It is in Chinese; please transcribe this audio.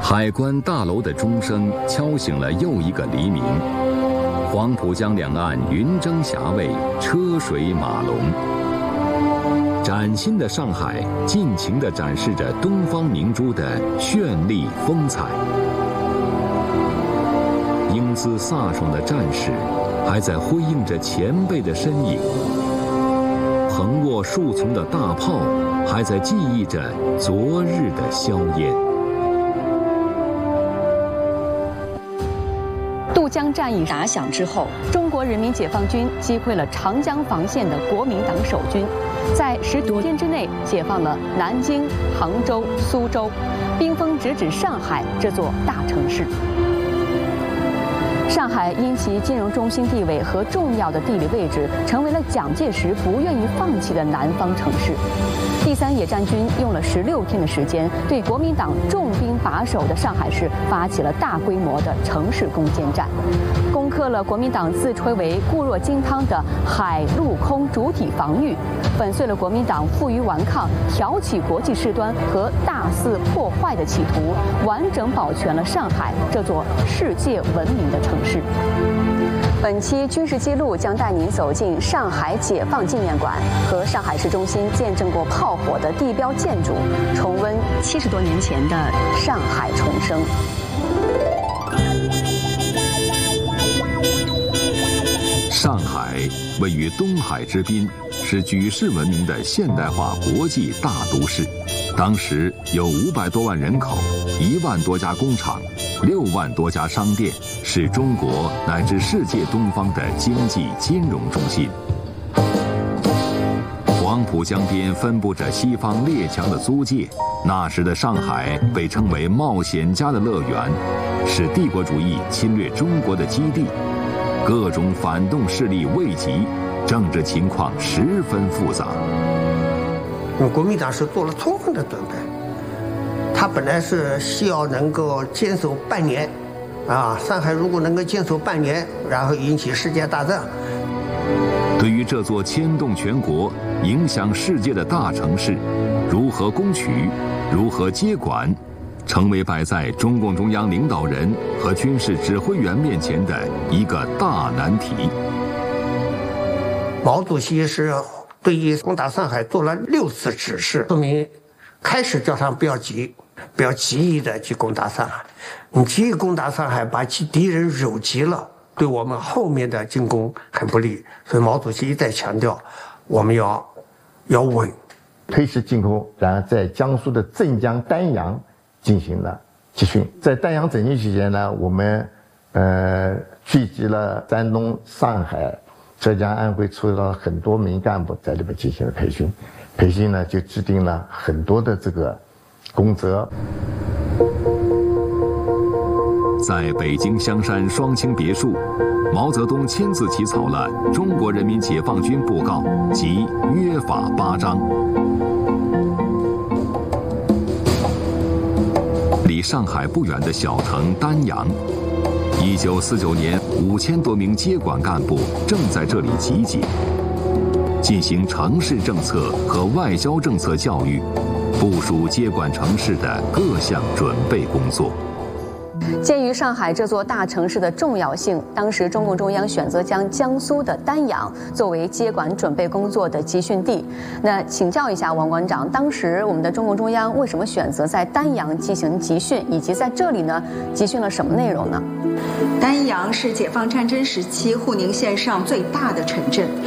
海关大楼的钟声敲醒了又一个黎明，黄浦江两岸云蒸霞蔚，车水马龙。崭新的上海尽情地展示着东方明珠的绚丽风采。英姿飒爽的战士还在辉映着前辈的身影，横卧树丛的大炮还在记忆着昨日的硝烟。 渡江战役打响之后，中国人民解放军击溃了长江防线的国民党守军，在10多天之内解放了南京、杭州、苏州，兵锋直指上海这座大城市。上海因其金融中心地位和重要的地理位置，成为了蒋介石不愿意放弃的南方城市。第3野战军用了16天的时间，对国民党重兵把守的上海市发起了大规模的城市攻坚战，攻克了国民党自吹为固若金汤的海陆空主体防御，粉碎了国民党负隅顽抗、挑起国际事端和大肆破坏的企图，完整保全了上海这座世界闻名的城市。本期军事记录将带您走进上海解放纪念馆和上海市中心见证过炮火的地标建筑，重温70多年前的上海重生。 上海位于东海之滨，是举世闻名的现代化国际大都市。当时有500多万人口，1万多家工厂，6万多家商店，是中国乃至世界东方的经济金融中心。黄浦江边分布着西方列强的租界，那时的上海被称为冒险家的乐园，是帝国主义侵略中国的基地，各种反动势力未及，政治情况十分复杂。 国民党是做了充分的准备，他本来是需要能够坚守半年，上海如果能够坚守半年，然后引起世界大战。 对于这座牵动全国、影响世界的大城市，如何攻取，如何接管，成为摆在中共中央领导人和军事指挥员面前的一个大难题。 毛主席是对于攻打上海做了6次指示，说明开始叫他们不要急于的去攻打上海。你急于攻打上海，把其敌人惹急了，对我们后面的进攻很不利。所以毛主席一再强调，我们要稳， 推迟进攻。然后在江苏的镇江、丹阳进行了集训。在丹阳整军期间呢，我们聚集了山东、上海、浙江、安徽出了很多名干部在里边进行了培训。培训呢就制定了很多的这个公则。 在北京香山双清别墅，毛泽东亲自起草了《中国人民解放军布告》及约法8章。离上海不远的小城丹阳，1949年5000多名接管干部正在这里集结，进行城市政策和外交政策教育，部署接管城市的各项准备工作。 鉴于上海这座大城市的重要性，当时中共中央选择将江苏的丹阳作为接管准备工作的集训地。那请教一下王馆长，当时我们的中共中央为什么选择在丹阳进行集训，以及在这里呢集训了什么内容呢？ 丹阳是解放战争时期沪宁线上最大的城镇，